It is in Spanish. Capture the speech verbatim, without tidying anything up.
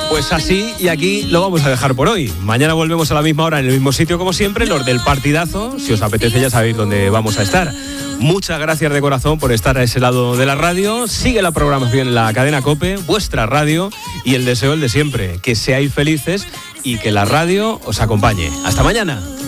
Pues así y aquí lo vamos a dejar por hoy. Mañana volvemos a la misma hora en el mismo sitio como siempre, los del partidazo. Si os apetece ya sabéis dónde vamos a estar. Muchas gracias de corazón por estar a ese lado de la radio. Sigue la programación en la cadena COPE, vuestra radio, y el deseo el de siempre, que seáis felices y que la radio os acompañe. Hasta mañana.